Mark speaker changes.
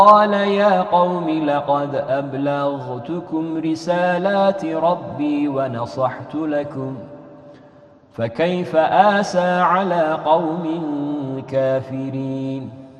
Speaker 1: قال يا قوم لقد أبلغتكم رسالات ربي ونصحت لكم فكيف آسى على قوم كافرين